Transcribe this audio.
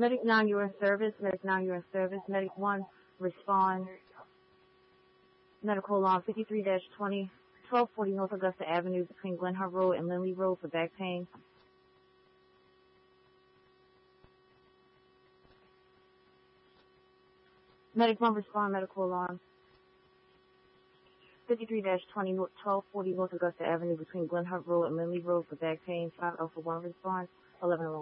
Medic 9, you're in service. Medic 9, you're in service. Medic 1, respond. Medical alarm 53-20, 1240 North Augusta Avenue between Glenhart Road and Lindley Road for back pain. Medic 1, respond. Medical alarm 53-20, 1240 North Augusta Avenue between Glenhart Road and Lindley Road for back pain. 5 Alpha 1, respond. 11